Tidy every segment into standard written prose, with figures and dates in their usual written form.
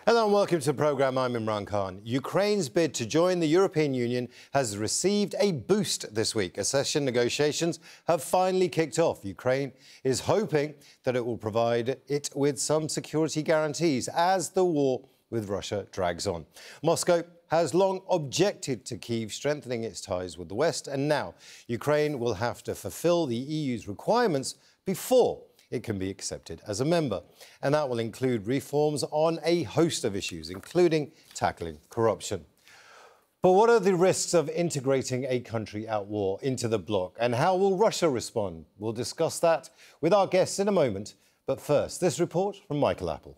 Hello and welcome to the programme. I'm Imran Khan. Ukraine's bid to join the European Union has received a boost this week. Accession negotiations have finally kicked off. Ukraine is hoping that it will provide it with some security guarantees as the war with Russia drags on. Moscow has long objected to Kyiv strengthening its ties with the West, and now Ukraine will have to fulfil the EU's requirements before it can be accepted as a member. And that will include reforms on a host of issues, including tackling corruption. But what are the risks of integrating a country at war into the bloc? And how will Russia respond? We'll discuss that with our guests in a moment. But first, this report from Michael Apple.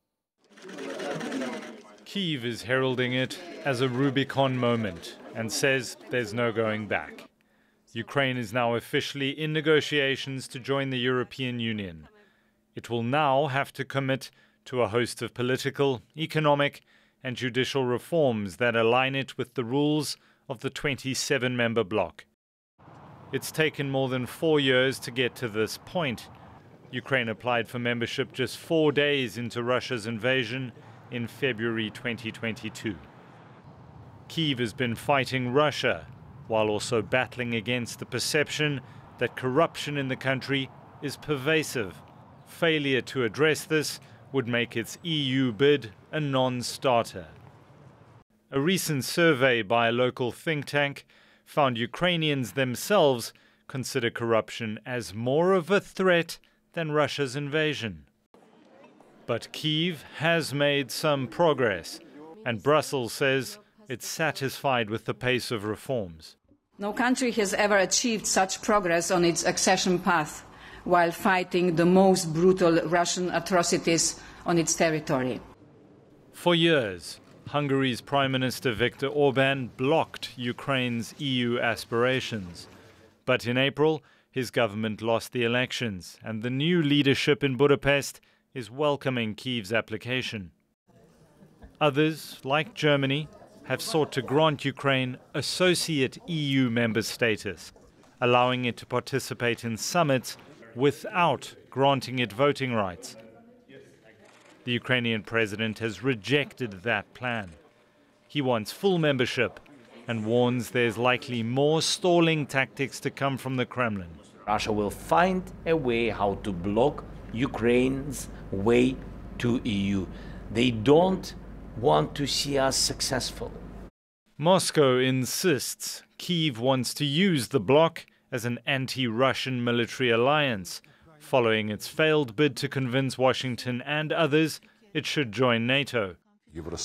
Kyiv is heralding it as a Rubicon moment and says there's no going back. Ukraine is now officially in negotiations to join the European Union. It will now have to commit to a host of political, economic and judicial reforms that align it with the rules of the 27-member bloc. It's taken more than 4 years to get to this point. Ukraine applied for membership just 4 days into Russia's invasion in February 2022. Kyiv has been fighting Russia, while also battling against the perception that corruption in the country is pervasive. Failure to address this would make its EU bid a non-starter. A recent survey by a local think tank found Ukrainians themselves consider corruption as more of a threat than Russia's invasion. But Kyiv has made some progress, and Brussels says it's satisfied with the pace of reforms. No country has ever achieved such progress on its accession path while fighting the most brutal Russian atrocities on its territory. For years, Hungary's Prime Minister Viktor Orbán blocked Ukraine's EU aspirations. But in April, his government lost the elections, and the new leadership in Budapest is welcoming Kyiv's application. Others, like Germany, have sought to grant Ukraine associate EU member status, allowing it to participate in summits without granting it voting rights. The Ukrainian president has rejected that plan. He wants full membership and warns there's likely more stalling tactics to come from the Kremlin. Russia will find a way how to block Ukraine's way to EU. They don't want to see us successful. Moscow insists Kyiv wants to use the bloc as an anti-Russian military alliance, following its failed bid to convince Washington and others it should join NATO.